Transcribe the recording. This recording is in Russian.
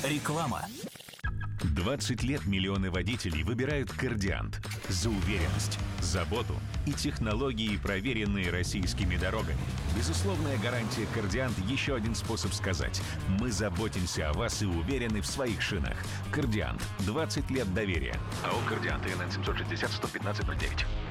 Реклама. 20 лет миллионы водителей выбирают «Кордиант» за уверенность, заботу и технологии, проверенные российскими дорогами. Безусловная гарантия «Кордиант» — еще один способ сказать: мы заботимся о вас и уверены в своих шинах. «Кордиант» — 20 лет доверия. АО «Кордиант», ИНН 760 115 09.